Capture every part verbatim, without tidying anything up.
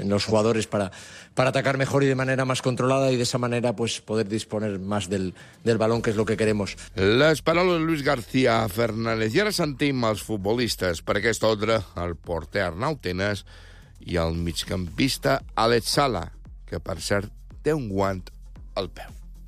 en los jugadores para, para atacar mejor y de manera más controlada y de esa manera pues poder disponer más del, del balón, que és el que queremos. Les paraules de Luis García Fernández. I ara sentim els futbolistes. Per aquest ordre, el porter Arnau Tenas i el migcampista Alex Sala, que per cert té un guant al peu.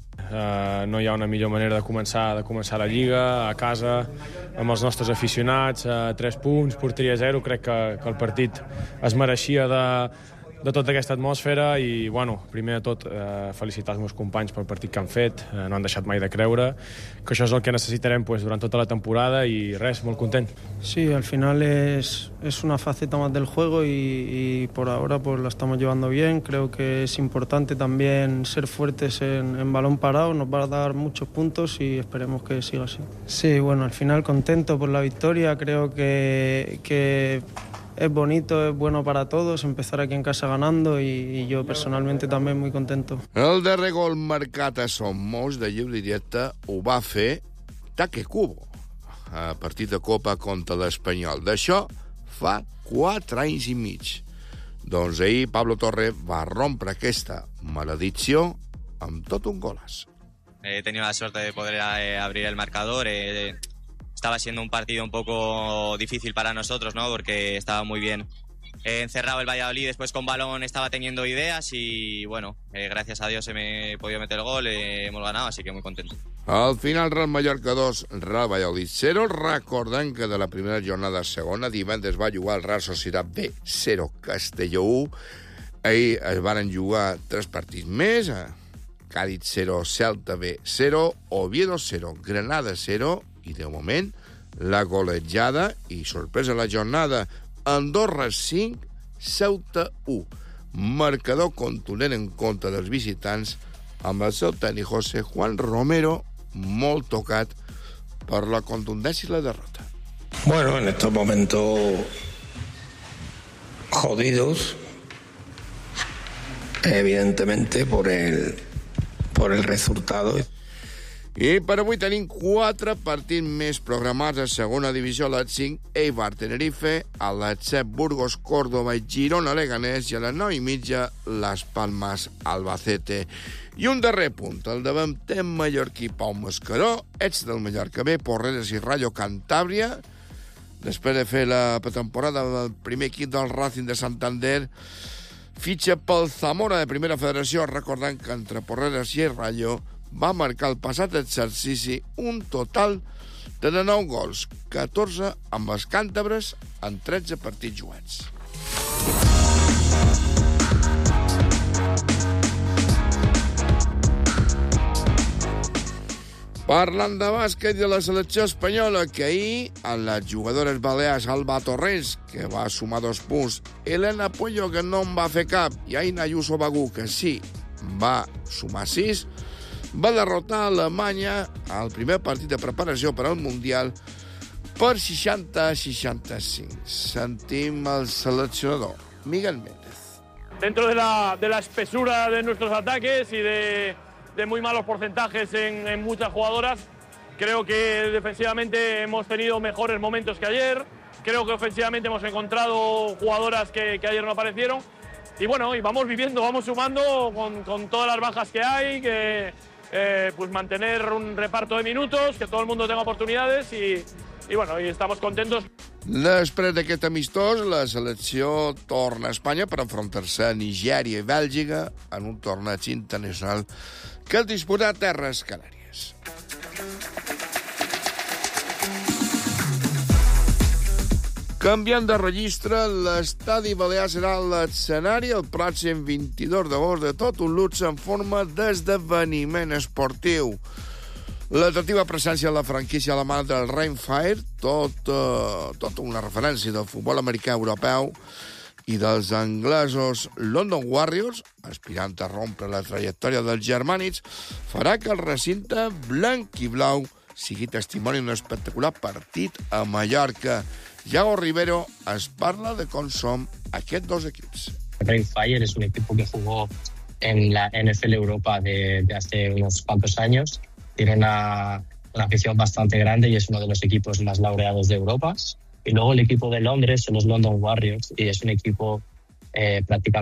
Uh, no hi ha una millor manera de començar de començar la Lliga, a casa, amb els nostres aficionats, uh, tres punts, porteria zero. Crec que, que el partit es mereixia de, de tota aquesta atmosfera i, bueno, primer de tot, uh, felicitar els meus companys pel partit que han fet. Uh, no han deixat mai de creure que això és el que necessitarem pues, durant tota la temporada i res, molt content. Sí, al final es, es una faceta más del juego y, y por ahora pues la estamos llevando bien. Creo que es importante también ser fuertes en, en balón parado, nos va a dar muchos puntos y esperemos que siga así. Sí, bueno, al final contento por la victoria, creo que, que es bonito, es bueno para todos empezar aquí en casa ganando y, y yo personalmente también muy contento. El darrer gol marcat a Somos de lliure directe ho va fer Take Kubo a partit de Copa contra l'Espanyol. D'això fa quatre anys i mig. Doncs ahir Pablo Torre va rompre aquesta maledicció amb tot un golaç. He tenido la suerte de poder eh, abrir el marcador. Eh, estaba siendo un partido un poco difícil para nosotros, ¿no? Porque estaba muy bien eh, encerrado el Valladolid. Después con balón estaba teniendo ideas y, bueno, eh, gracias a Dios me he podido meter el gol, eh, hemos ganado, así que muy contento. Al final, Real Mallorca dos, Real Valladolid zero. Recordem que de la primera jornada segona, divendres va jugar el Real Societat B zero, Castelló u. Ahir es van jugar tres partits més, Cádiz zero, Celta B zero, Oviedo zero, Granada zero, i de moment la golejada i sorpresa la jornada, Andorra cinc, Ceuta u. Marcador contundent en contra dels visitants amb el seu tècnic José Juan Romero molt tocat per la contundència i la derrota. Bueno, en estos momentos jodidos, evidentemente por el, por el resultado. I per avui tenim quatre partits més programats a segona divisió: a les cinc, Eibar Tenerife, a les set, Burgos Córdoba i Girona Leganés, i a les nou i mitja, Las Palmas Albacete. I un darrer punt, el davanter mallorquí Pau Mascaró, ex del Mallorca B, Porreres i Rayo Cantàbria, després de fer la pretemporada del primer equip del Racing de Santander, fitxa pel Zamora de Primera Federació, recordant que entre Porreres i Rayo va marcar el passat exercici un total de nou gols, catorze amb els càntabres en tretze partits jugats. Parlant de bàsquet de la selecció espanyola, que ahir, en les jugadores balears Alba Torrents, que va sumar dos punts, Elena Puello, que no en va fer cap, i Aina Ayuso Bagú, que sí, va sumar sis, va derrotar a Alemanya al primer partit de preparació per al Mundial per seixanta a seixanta-cinc. Sentim el seleccionador, Miguel Méndez. Dentro de la, de la espesura de nuestros ataques y de, de muy malos porcentajes en, en muchas jugadoras, creo que defensivamente hemos tenido mejores momentos que ayer. Creo que ofensivamente hemos encontrado jugadoras que, que ayer no aparecieron. Y bueno, y vamos viviendo, vamos sumando con, con todas las bajas que hay, que eh, pues mantener un reparto de minutos, que todo el mundo tenga oportunidades y, y bueno, y estamos contentos. Després d'aquest amistós, la selecció torna a Espanya per enfrontar-se a Nigèria i Bèlgica en un torneig internacional que es disputa a Terres Canàries. Canviant de registre, l'Estadi Balear serà l'escenari el pròxim vint-i-dos d'agost de tot un luxe en forma d'esdeveniment esportiu. L'atractiva presència de la franquícia alemana del Rhein-Fire, tot, uh, tot una referència del futbol americà europeu, i dels anglesos London Warriors, aspirant a rompre la trajectòria dels germànics, farà que el recinte blanc i blau sigui testimoni d'un espectacular partit a Mallorca. Yago Rivero es parla de com són aquests dos equips. Rhein-Fire es un equipo que jugó en la N F L Europa de, de hace unos cuantos años. Tiene una, una afición bastante grande y es uno de los equipos más laureados de Europa. Y luego el equipo de Londres son los London Warriors y es un equipo eh, prácticamente